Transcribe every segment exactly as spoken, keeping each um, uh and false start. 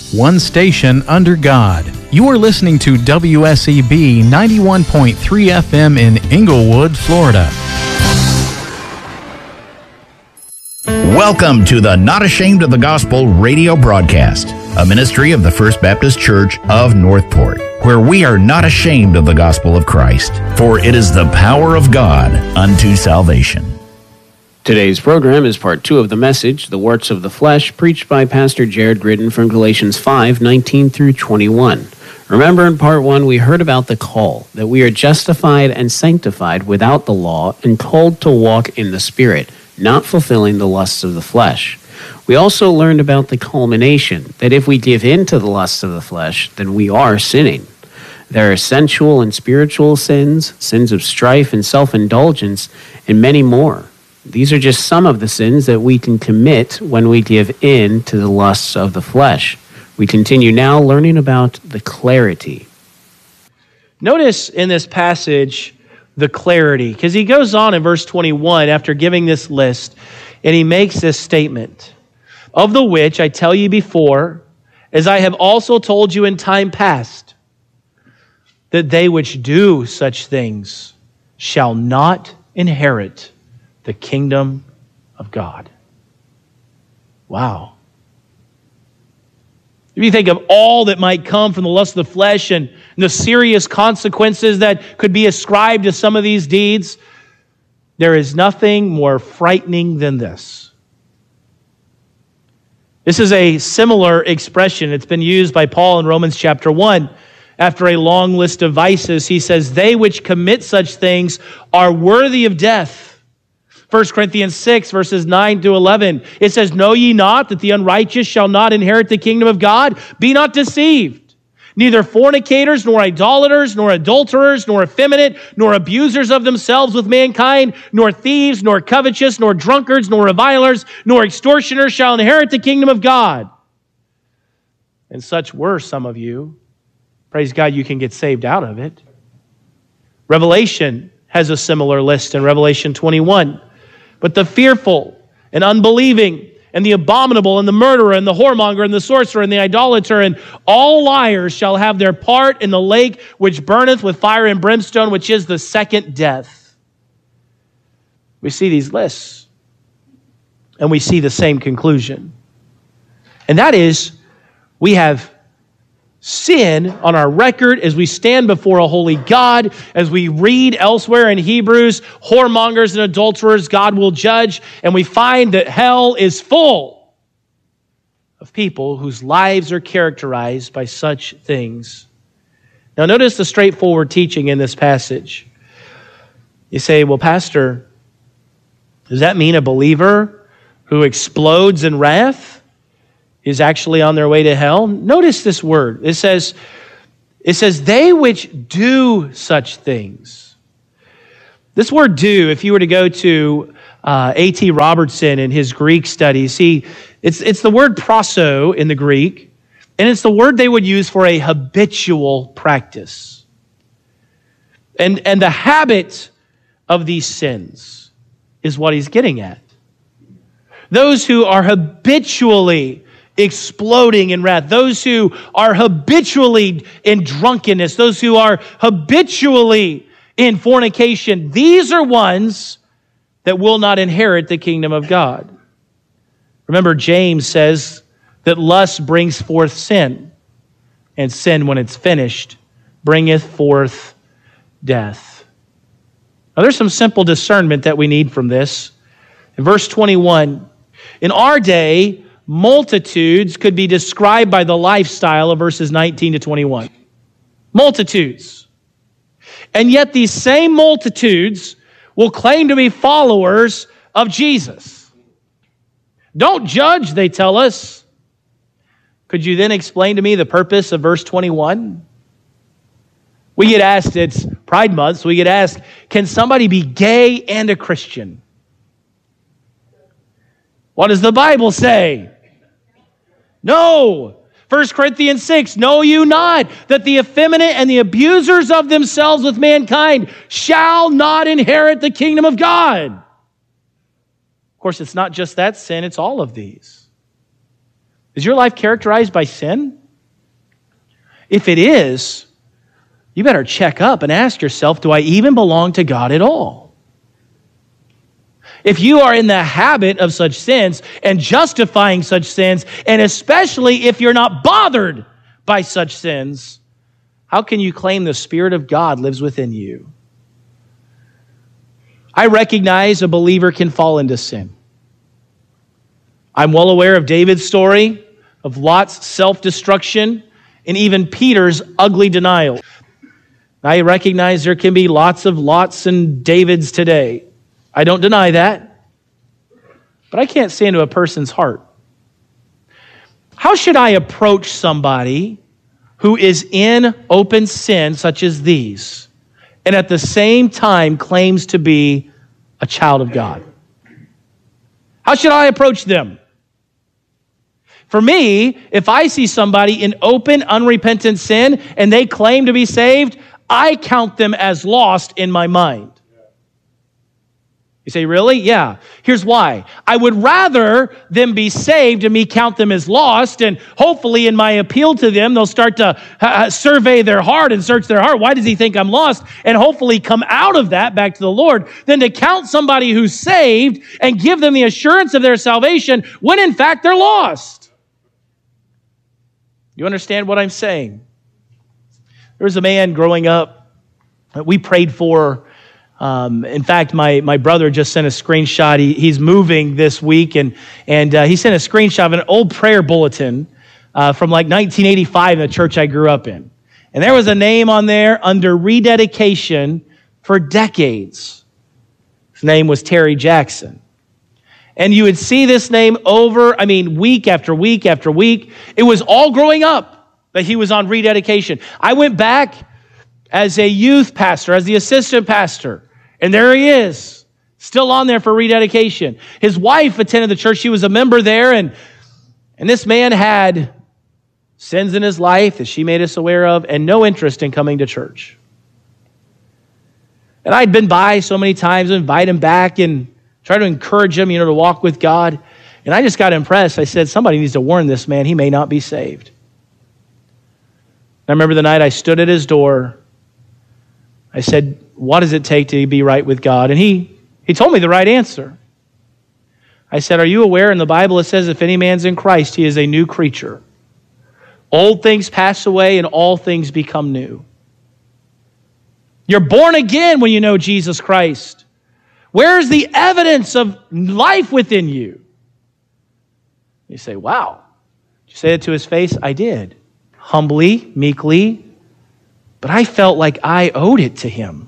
one station under God. You are listening to W S E B ninety-one point three F M in Inglewood, Florida. Welcome to the Not Ashamed of the Gospel radio broadcast, a ministry of the First Baptist Church of Northport, where we are not ashamed of the gospel of Christ, for it is the power of God unto salvation. Today's program is part two of the message, The Works of the Flesh, preached by Pastor Jared Gritton from Galatians five, nineteen through twenty-one. Remember, in part one, we heard about the call, that we are justified and sanctified without the law and called to walk in the Spirit, not fulfilling the lusts of the flesh. We also learned about the culmination, that if we give in to the lusts of the flesh, then we are sinning. There are sensual and spiritual sins, sins of strife and self-indulgence, and many more. These are just some of the sins that we can commit when we give in to the lusts of the flesh. We continue now learning about the clarity. Notice in this passage the clarity, because he goes on in verse twenty-one after giving this list, and he makes this statement, "Of the which I tell you before, as I have also told you in time past, that they which do such things shall not inherit the kingdom of God." Wow. If you think of all that might come from the lust of the flesh and the serious consequences that could be ascribed to some of these deeds, there is nothing more frightening than this. This is a similar expression. It's been used by Paul in Romans chapter one. After a long list of vices, he says, "They which commit such things are worthy of death." First Corinthians six, verses nine to eleven, it says, "Know ye not that the unrighteous shall not inherit the kingdom of God? Be not deceived. Neither fornicators, nor idolaters, nor adulterers, nor effeminate, nor abusers of themselves with mankind, nor thieves, nor covetous, nor drunkards, nor revilers, nor extortioners shall inherit the kingdom of God." And such were some of you. Praise God, you can get saved out of it. Revelation has a similar list in Revelation twenty-one. "But the fearful and unbelieving and the abominable and the murderer and the whoremonger and the sorcerer and the idolater and all liars shall have their part in the lake which burneth with fire and brimstone, which is the second death." We see these lists, and we see the same conclusion. And that is, we have sin on our record as we stand before a holy God. As we read elsewhere in Hebrews, whoremongers and adulterers God will judge, and we find that hell is full of people whose lives are characterized by such things. Now notice the straightforward teaching in this passage. You say, "Well, Pastor, does that mean a believer who explodes in wrath is actually on their way to hell?" Notice this word. It says, it says, "they which do such things." This word "do," if you were to go to uh, A T Robertson in his Greek studies, he, it's, it's the word proso in the Greek, and it's the word they would use for a habitual practice. And, and the habit of these sins is what he's getting at. Those who are habitually exploding in wrath, those who are habitually in drunkenness, those who are habitually in fornication, these are ones that will not inherit the kingdom of God. Remember, James says that lust brings forth sin, and sin, when it's finished, bringeth forth death. Now, there's some simple discernment that we need from this. In verse twenty-one, in our day, multitudes could be described by the lifestyle of verses nineteen to twenty-one. Multitudes. And yet these same multitudes will claim to be followers of Jesus. Don't judge, they tell us. Could you then explain to me the purpose of verse twenty-one? We get asked, it's Pride Month, so we get asked, can somebody be gay and a Christian? What does the Bible say? No. First Corinthians six, know you not that the effeminate and the abusers of themselves with mankind shall not inherit the kingdom of God. Of course, it's not just that sin, it's all of these. Is your life characterized by sin? If it is, you better check up and ask yourself, do I even belong to God at all? If you are in the habit of such sins and justifying such sins, and especially if you're not bothered by such sins, how can you claim the Spirit of God lives within you? I recognize a believer can fall into sin. I'm well aware of David's story, of Lot's self-destruction, and even Peter's ugly denial. I recognize there can be lots of Lots and Davids today. I don't deny that. But I can't see into a person's heart. How should I approach somebody who is in open sin such as these, and at the same time claims to be a child of God? How should I approach them? For me, if I see somebody in open, unrepentant sin and they claim to be saved, I count them as lost in my mind. You say, really? Yeah. Here's why. I would rather them be saved and me count them as lost, and hopefully in my appeal to them, they'll start to uh, survey their heart and search their heart. Why does he think I'm lost? And hopefully come out of that back to the Lord, than to count somebody who's saved and give them the assurance of their salvation when in fact they're lost. You understand what I'm saying? There was a man growing up that we prayed for. Um, in fact, my, my brother just sent a screenshot. He, he's moving this week, and, and uh, he sent a screenshot of an old prayer bulletin uh, from like nineteen eighty-five in the church I grew up in. And there was a name on there under rededication for decades. His name was Terry Jackson. And you would see this name over, I mean, week after week after week. It was all growing up that he was on rededication. I went back as a youth pastor, as the assistant pastor, and there he is, still on there for rededication. His wife attended the church. She was a member there, and, and this man had sins in his life that she made us aware of and no interest in coming to church. And I'd been by so many times and invite him back and try to encourage him, you know, to walk with God. And I just got impressed. I said, somebody needs to warn this man. He may not be saved. I remember the night I stood at his door. I said, what does it take to be right with God? And he, he told me the right answer. I said, are you aware in the Bible it says, if any man's in Christ, he is a new creature. Old things pass away and all things become new. You're born again when you know Jesus Christ. Where is the evidence of life within you? You say, wow. Did you say it to his face? I did. Humbly, meekly, but I felt like I owed it to him.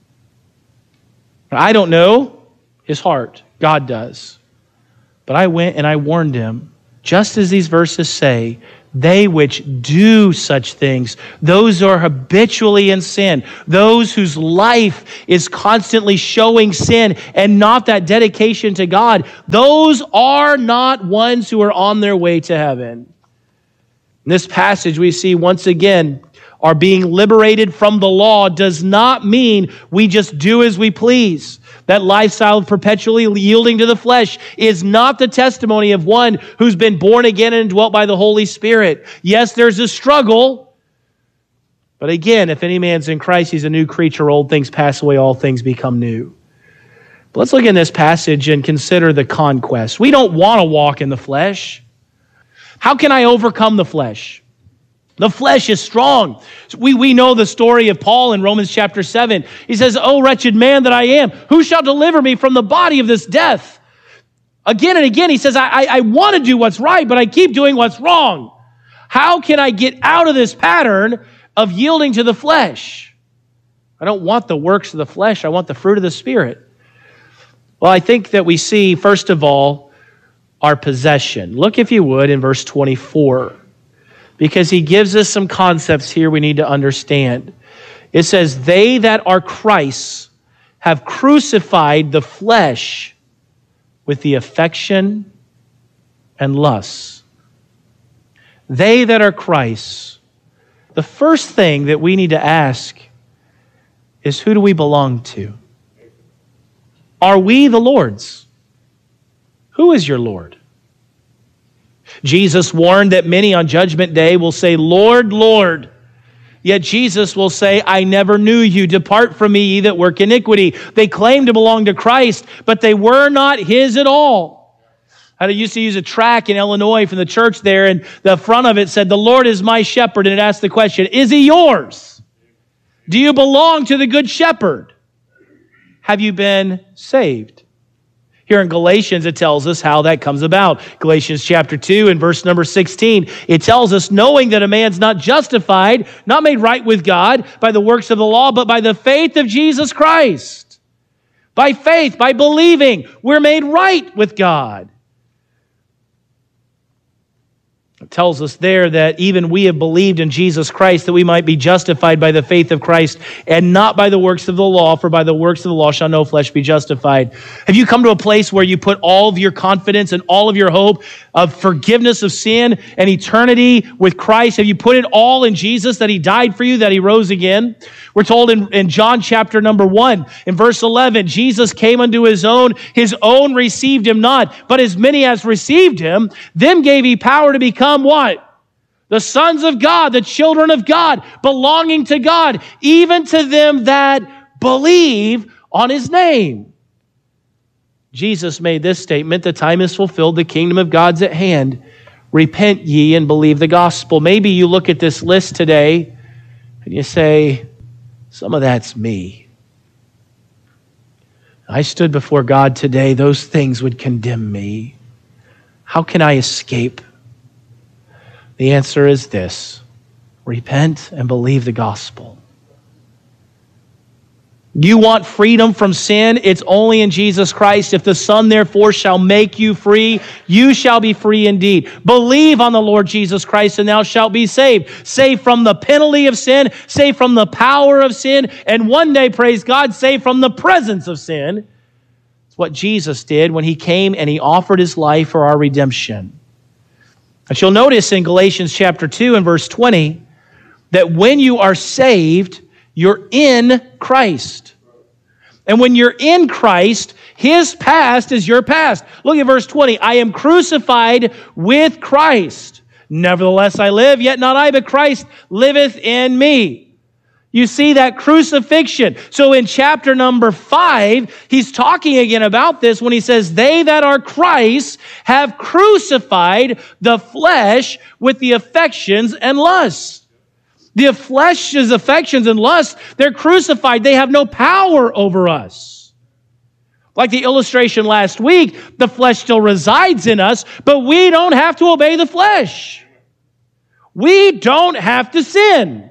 I don't know his heart. God does. But I went and I warned him, just as these verses say, they which do such things, those who are habitually in sin, those whose life is constantly showing sin and not that dedication to God, those are not ones who are on their way to heaven. In this passage, we see once again, our being liberated from the law does not mean we just do as we please. That lifestyle of perpetually yielding to the flesh is not the testimony of one who's been born again and dwelt by the Holy Spirit. Yes, there's a struggle. But again, if any man's in Christ, he's a new creature. Old things pass away, all things become new. But let's look in this passage and consider the conquest. We don't want to walk in the flesh. How can I overcome the flesh? The flesh is strong. We, we know the story of Paul in Romans chapter seven. He says, "O wretched man that I am, who shall deliver me from the body of this death?" Again and again, he says, I, I, I want to do what's right, but I keep doing what's wrong. How can I get out of this pattern of yielding to the flesh? I don't want the works of the flesh. I want the fruit of the Spirit. Well, I think that we see, first of all, our possession. Look, if you would, in verse twenty-four. Because he gives us some concepts here we need to understand. It says, they that are Christ's have crucified the flesh with the affection and lusts. They that are Christ's. The first thing that we need to ask is, who do we belong to? Are we the Lord's? Who is your Lord? Jesus warned that many on Judgment Day will say, Lord, Lord, Yet Jesus will say, I never knew you. Depart from me, ye that work iniquity. They claim to belong to Christ, but they were not his at all. I used to use a tract in Illinois from the church there, and the front of it said, the Lord is my shepherd. And it asked the question, is he yours? Do you belong to the good shepherd? Have you been saved? Here in Galatians, it tells us how that comes about. Galatians chapter two and verse number sixteen, it tells us, knowing that a man's not justified, not made right with God by the works of the law, but by the faith of Jesus Christ. By faith, by believing, we're made right with God. It tells us there that even we have believed in Jesus Christ that we might be justified by the faith of Christ and not by the works of the law, for by the works of the law shall no flesh be justified. Have you come to a place where you put all of your confidence and all of your hope of forgiveness of sin and eternity with Christ? Have you put it all in Jesus, that he died for you, that he rose again? We're told in, in John chapter number one, in verse eleven, Jesus came unto his own, his own received him not, but as many as received him, them gave he power to become what? The sons of God, the children of God, belonging to God, even to them that believe on his name. Jesus made this statement, the time is fulfilled, the kingdom of God's at hand. Repent ye and believe the gospel. Maybe you look at this list today and you say, some of that's me. I stood before God today, those things would condemn me. How can I escape? The answer is this: repent and believe the gospel. You want freedom from sin? It's only in Jesus Christ. If the Son therefore shall make you free, you shall be free indeed. Believe on the Lord Jesus Christ and thou shalt be saved. Saved from the penalty of sin, saved from the power of sin, and one day, praise God, saved from the presence of sin. It's what Jesus did when he came and he offered his life for our redemption. But you'll notice in Galatians chapter two and verse twenty that when you are saved, you're in Christ. And when you're in Christ, his past is your past. Look at verse twenty. I am crucified with Christ. Nevertheless I live, yet not I, but Christ liveth in me. You see that crucifixion. So in chapter number five, he's talking again about this when he says, they that are Christ have crucified the flesh with the affections and lusts. The flesh's affections and lusts, they're crucified. They have no power over us. Like the illustration last week, the flesh still resides in us, but we don't have to obey the flesh. We don't have to sin.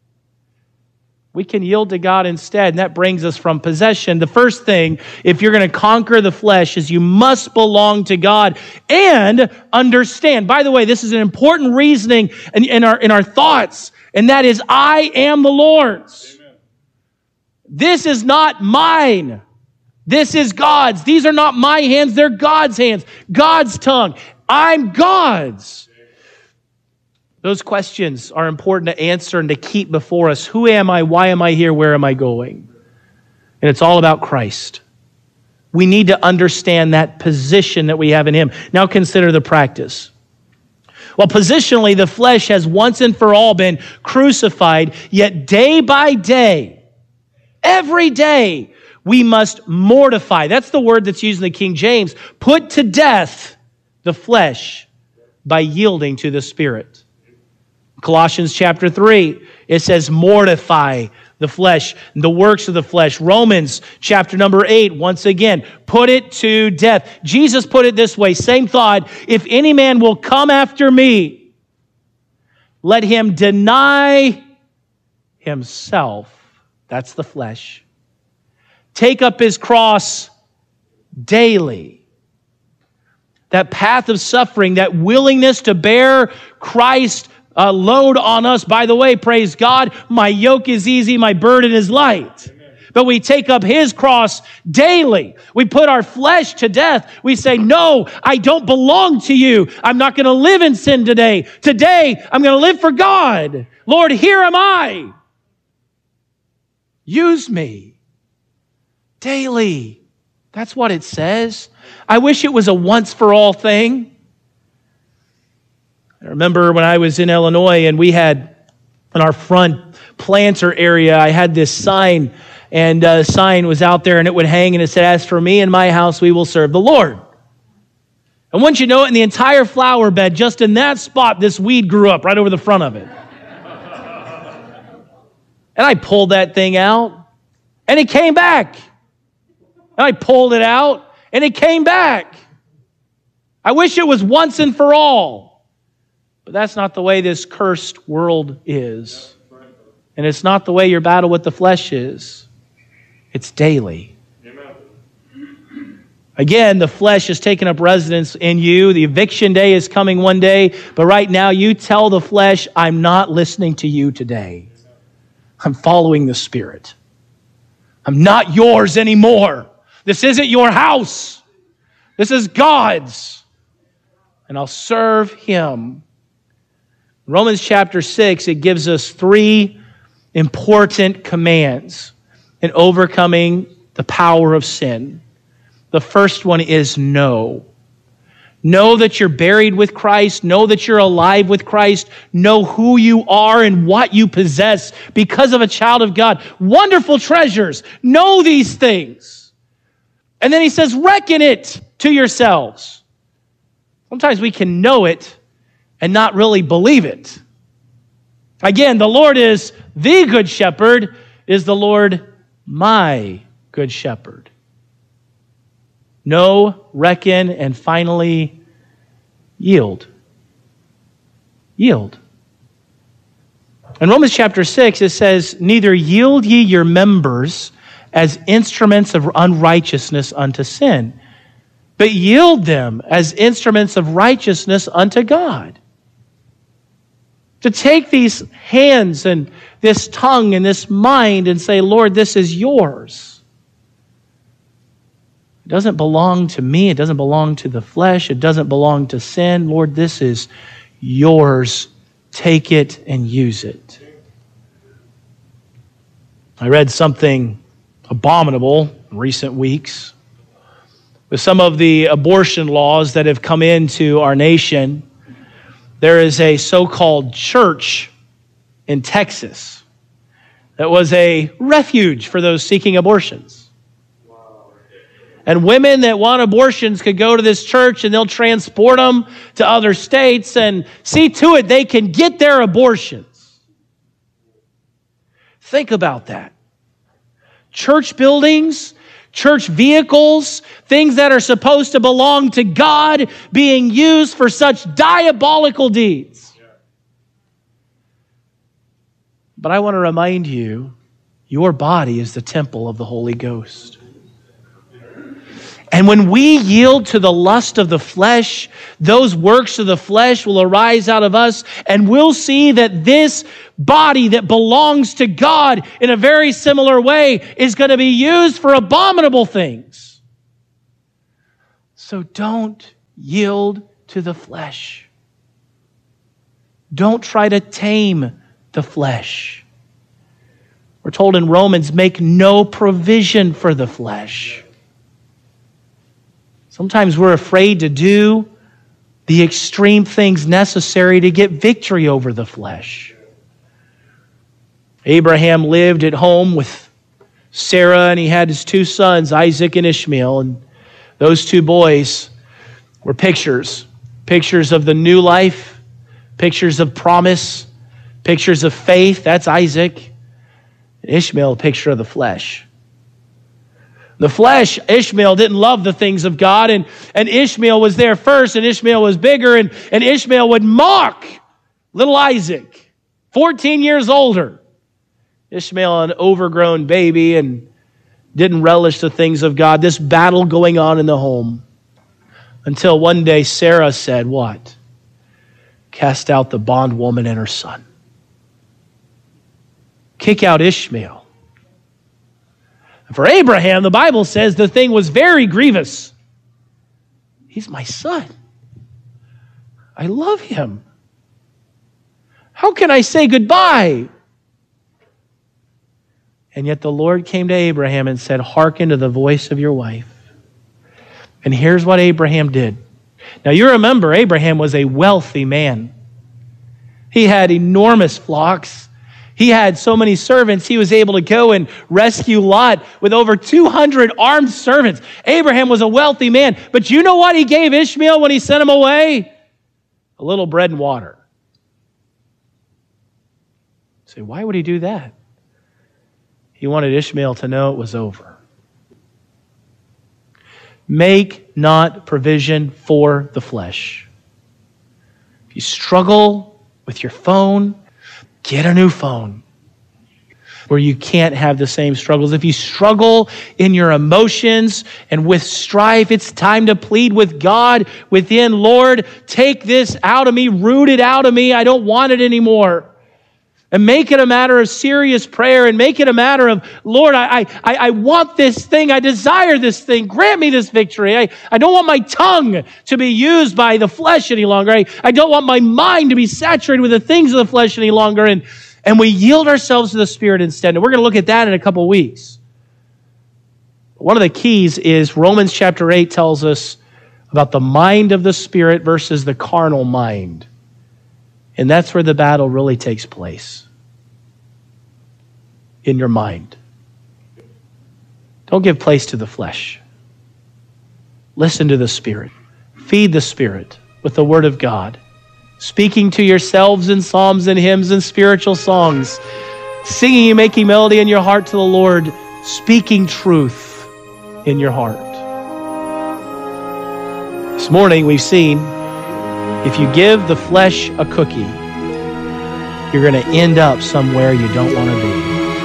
We can yield to God instead, and that brings us from possession. The first thing, if you're going to conquer the flesh, is you must belong to God and understand. By the way, this is an important reasoning in, in, our, in our thoughts, and that is, I am the Lord's. Amen. This is not mine. This is God's. These are not my hands, they're God's hands. God's tongue. I'm God's. Those questions are important to answer and to keep before us. Who am I? Why am I here? Where am I going? And it's all about Christ. We need to understand that position that we have in him. Now consider the practice. Well, positionally, the flesh has once and for all been crucified, yet day by day, every day, we must mortify. That's the word that's used in the King James. Put to death the flesh by yielding to the Spirit. Colossians chapter three, it says mortify the flesh, the works of the flesh. Romans chapter number eight, once again, put it to death. Jesus put it this way, same thought, if any man will come after me, let him deny himself, that's the flesh, take up his cross daily. That path of suffering, that willingness to bear Christ a load on us. By the way, praise God, my yoke is easy, my burden is light. Amen. But we take up his cross daily. We put our flesh to death. We say, no, I don't belong to you. I'm not going to live in sin today. Today, I'm going to live for God. Lord, here am I. Use me daily. That's what it says. I wish it was a once-for-all thing. I remember when I was in Illinois and we had In our front planter area, I had this sign, and uh, the sign was out there, and it would hang, and it said, "As for me and my house, we will serve the Lord." And once you know it, in the entire flower bed, just in that spot, this weed grew up right over the front of it. And I pulled that thing out, and it came back. And I pulled it out, and it came back. I wish it was once and for all. But that's not the way this cursed world is. And it's not the way your battle with the flesh is. It's daily. Again, the flesh has taken up residence in you. The eviction day is coming one day. But right now, you tell the flesh, "I'm not listening to you today. I'm following the Spirit. I'm not yours anymore. This isn't your house. This is God's. And I'll serve Him." Romans chapter six, it gives us three important commands in overcoming the power of sin. The first one is know. Know that you're buried with Christ. Know that you're alive with Christ. Know who you are and what you possess because of a child of God. Wonderful treasures. Know these things. And then he says, reckon it to yourselves. Sometimes we can know it and not really believe it. Again, the Lord is the good shepherd. Is the Lord my good shepherd? Know, reckon, and finally, yield. Yield. In Romans chapter six, it says, "Neither yield ye your members as instruments of unrighteousness unto sin, but yield them as instruments of righteousness unto God." To take these hands and this tongue and this mind and say, "Lord, this is yours. It doesn't belong to me. It doesn't belong to the flesh. It doesn't belong to sin. Lord, this is yours. Take it and use it." I read something abominable in recent weeks with some of the abortion laws that have come into our nation. There is a so-called church in Texas that was a refuge for those seeking abortions. And women that want abortions could go to this church and they'll transport them to other states and see to it they can get their abortions. Think about that. Church buildings, church vehicles, things that are supposed to belong to God being used for such diabolical deeds. But I want to remind you, your body is the temple of the Holy Ghost. And when we yield to the lust of the flesh, those works of the flesh will arise out of us, and we'll see that this body that belongs to God in a very similar way is going to be used for abominable things. So don't yield to the flesh. Don't try to tame the flesh. We're told in Romans, make no provision for the flesh. Sometimes we're afraid to do the extreme things necessary to get victory over the flesh. Abraham lived at home with Sarah, and he had his two sons, Isaac and Ishmael. And those two boys were pictures. Pictures of the new life, pictures of promise, pictures of faith. That's Isaac. And Ishmael, a picture of the flesh. The flesh, Ishmael didn't love the things of God, and, and Ishmael was there first, and Ishmael was bigger, and, and Ishmael would mock little Isaac, fourteen years older. Ishmael, an overgrown baby, and didn't relish the things of God. This battle going on in the home. Until one day Sarah said, what? Cast out the bondwoman and her son. Kick out Ishmael. For Abraham, the Bible says the thing was very grievous. He's my son. I love him. How can I say goodbye? And yet the Lord came to Abraham and said, hearken to the voice of your wife. And here's what Abraham did. Now you remember, Abraham was a wealthy man. He had enormous flocks. He had so many servants, he was able to go and rescue Lot with over two hundred armed servants. Abraham was a wealthy man, but you know what he gave Ishmael when he sent him away? A little bread and water. You say, why would he do that? He wanted Ishmael to know it was over. Make not provision for the flesh. If you struggle with your phone, get a new phone where you can't have the same struggles. If you struggle in your emotions and with strife, it's time to plead with God within. Lord, take this out of me, root it out of me. I don't want it anymore. And make it a matter of serious prayer and make it a matter of, Lord, I, I, I want this thing. I desire this thing. Grant me this victory. I, I don't want my tongue to be used by the flesh any longer. I, I don't want my mind to be saturated with the things of the flesh any longer. And, and we yield ourselves to the Spirit instead. And we're going to look at that in a couple of weeks. One of the keys is Romans chapter eight tells us about the mind of the Spirit versus the carnal mind. And that's where the battle really takes place. In your mind. Don't give place to the flesh. Listen to the Spirit. Feed the Spirit with the Word of God. Speaking to yourselves in psalms and hymns and spiritual songs. Singing and making melody in your heart to the Lord. Speaking truth in your heart. This morning we've seen, if you give the flesh a cookie, you're going to end up somewhere you don't want to be.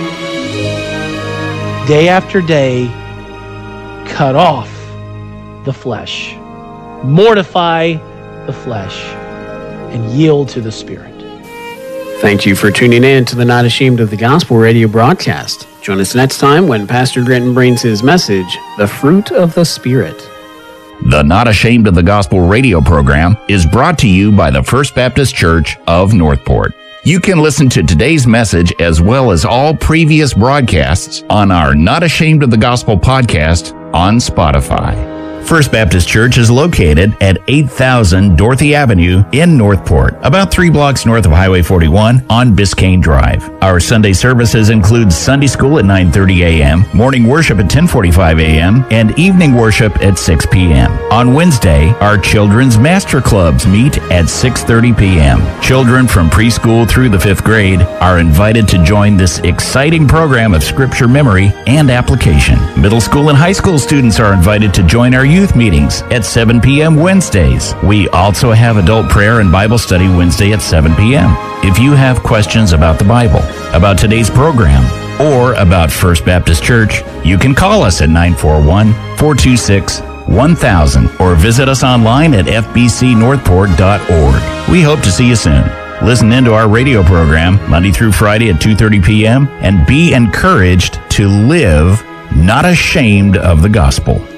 Day after day, cut off the flesh. Mortify the flesh and yield to the Spirit. Thank you for tuning in to the Not Ashamed of the Gospel radio broadcast. Join us next time when Pastor Gritton brings his message, The Fruit of the Spirit. The Not Ashamed of the Gospel radio program is brought to you by the First Baptist Church of Northport. You can listen to today's message as well as all previous broadcasts on our Not Ashamed of the Gospel podcast on Spotify. First Baptist Church is located at eight thousand Dorothy Avenue in Northport, about three blocks north of Highway forty-one on Biscayne Drive. Our Sunday services include Sunday school at nine thirty a.m., morning worship at ten forty-five a.m., and evening worship at six p.m. On Wednesday, our children's master clubs meet at six thirty p.m. Children from preschool through the fifth grade are invited to join this exciting program of scripture memory and application. Middle school and high school students are invited to join our youth meetings at seven p.m. Wednesdays. We also have adult prayer and Bible study Wednesday at seven p.m. If you have questions about the Bible, about today's program, or about First Baptist Church, you can call us at nine four one, four two six, one thousand or visit us online at f b c northport dot org. We hope to see you soon. Listen in to our radio program Monday through Friday at two thirty p.m. and be encouraged to live not ashamed of the gospel.